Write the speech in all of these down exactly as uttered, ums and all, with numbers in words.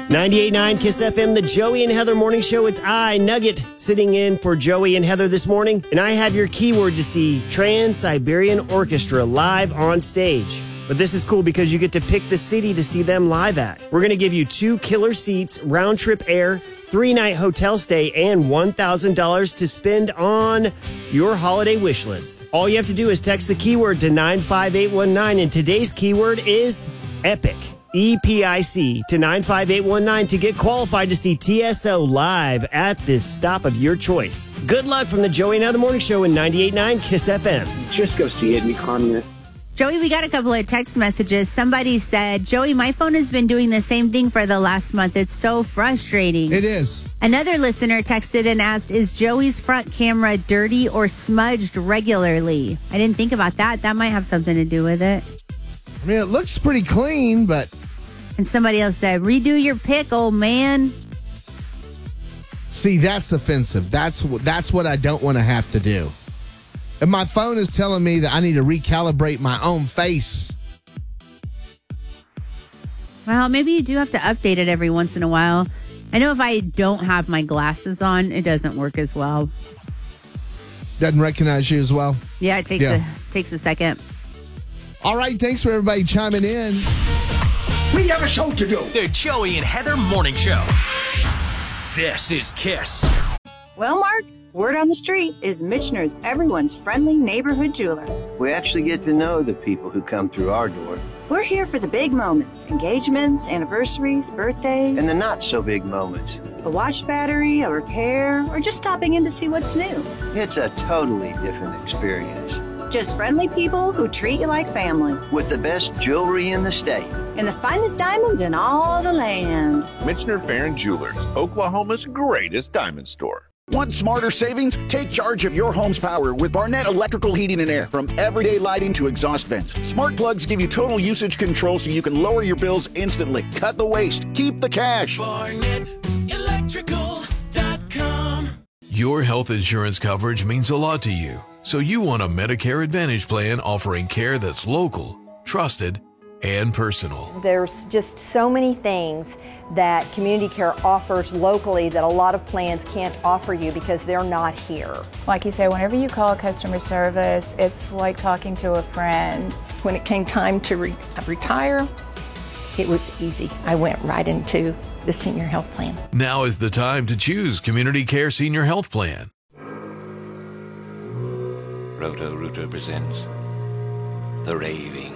ninety-eight point nine Kiss F M, the Joey and Heather Morning Show. It's I, Nugget, sitting in for Joey and Heather this morning. And I have your keyword to see Trans-Siberian Orchestra live on stage. But this is cool because you get to pick the city to see them live at. We're going to give you two killer seats, round-trip air, three-night hotel stay, and one thousand dollars to spend on your holiday wish list. All you have to do is text the keyword to nine five eight one nine, and today's keyword is EPIC. E P I C to nine five eight one nine to get qualified to see T S O live at this stop of your choice. Good luck from the Joey and Heather Morning Show in ninety-eight point nine Kiss F M. Just go see it, me communist. Joey, we got a couple of text messages. Somebody said, Joey, my phone has been doing the same thing for the last month. It's so frustrating. It is. Another listener texted and asked, is Joey's front camera dirty or smudged regularly? I didn't think about that. That might have something to do with it. I mean, it looks pretty clean, but... And somebody else said, redo your pic, old man. See, that's offensive. That's, that's what I don't want to have to do. And my phone is telling me that I need to recalibrate my own face. Well, maybe you do have to update it every once in a while. I know if I don't have my glasses on, it doesn't work as well. Doesn't recognize you as well? Yeah, it takes, Yeah. A, takes a second. All right, thanks for everybody chiming in. We have a show to do. The Joey and Heather Morning Show. This is Kiss. Well, Mark, word on the street is Michener's everyone's friendly neighborhood jeweler. We actually get to know the people who come through our door. We're here for the big moments, engagements, anniversaries, birthdays. And the not so big moments. A watch battery, a repair, or just stopping in to see what's new. It's a totally different experience. Just friendly people who treat you like family. With the best jewelry in the state. And the finest diamonds in all the land. Michener Farron Jewelers, Oklahoma's greatest diamond store. Want smarter savings? Take charge of your home's power with Barnett Electrical Heating and Air. From everyday lighting to exhaust vents, smart plugs give you total usage control so you can lower your bills instantly. Cut the waste. Keep the cash. Barnett Electrical dot com. Your health insurance coverage means a lot to you, so you want a Medicare Advantage plan offering care that's local, trusted, and personal. There's just so many things that Community Care offers locally that a lot of plans can't offer you because they're not here. Like you say, whenever you call customer service, it's like talking to a friend. When it came time to re- retire, it was easy. I went right into the senior health plan. Now is the time to choose Community Care Senior Health Plan. Roto-Rooter presents The Raving.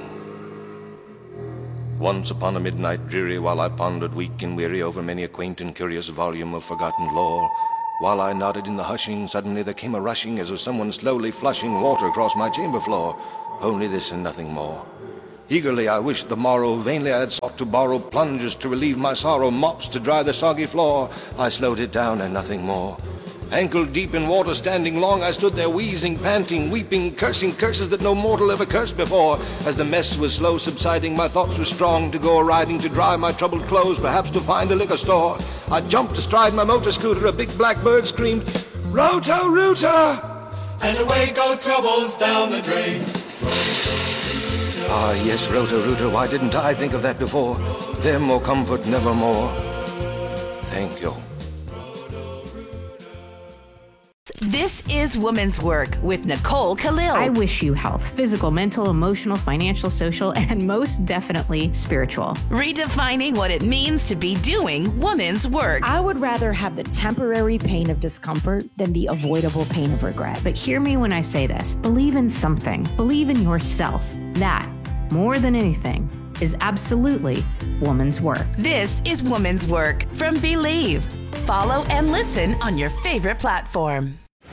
Once upon a midnight dreary, while I pondered weak and weary over many a quaint and curious volume of forgotten lore, while I nodded in the hushing, suddenly there came a rushing as of someone slowly flushing water across my chamber floor. Only this and nothing more. Eagerly I wished the morrow, vainly I had sought to borrow plungers to relieve my sorrow, mops to dry the soggy floor. I slowed it down and nothing more. Ankle deep in water, standing long, I stood there wheezing, panting, weeping, cursing curses that no mortal ever cursed before. As the mess was slow subsiding, my thoughts were strong to go a-riding, to dry my troubled clothes, perhaps to find a liquor store. I jumped astride my motor scooter, a big black bird screamed, Roto-Rooter! And away go troubles down the drain. Ah, yes, Roto-Rooter, why didn't I think of that before? Them or comfort nevermore. Thank you. This is Woman's Work with Nicole Khalil. I wish you health, physical, mental, emotional, financial, social, and most definitely spiritual. Redefining what it means to be doing woman's work. I would rather have the temporary pain of discomfort than the avoidable pain of regret. But hear me when I say this. Believe in something. Believe in yourself. That, more than anything, is absolutely woman's work. This is Woman's Work from Believe. Follow and listen on your favorite platform.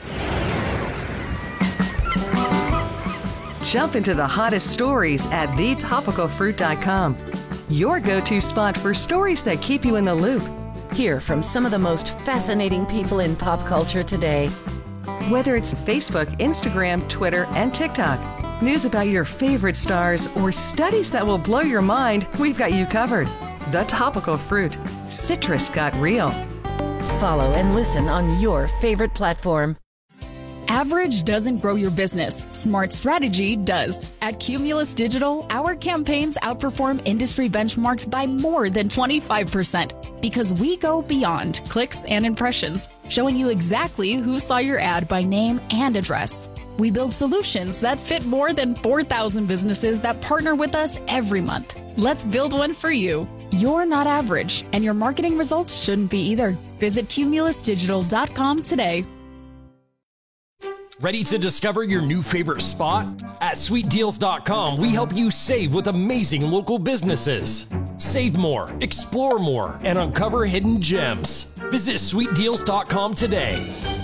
Jump into the hottest stories at the topical fruit dot com. Your go-to spot for stories that keep you in the loop. Hear from some of the most fascinating people in pop culture today. Whether it's Facebook, Instagram, Twitter, and TikTok, news about your favorite stars, or studies that will blow your mind, we've got you covered. The Topical Fruit. Citrus got real. Follow and listen on your favorite platform. Average doesn't grow your business. Smart strategy does. At Cumulus Digital, our campaigns outperform industry benchmarks by more than twenty-five percent because we go beyond clicks and impressions, showing you exactly who saw your ad by name and address. We build solutions that fit more than four thousand businesses that partner with us every month. Let's build one for you. You're not average, and your marketing results shouldn't be either. Visit cumulus digital dot com today. Ready to discover your new favorite spot? At sweet deals dot com, we help you save with amazing local businesses. Save more, explore more, and uncover hidden gems. Visit sweet deals dot com today.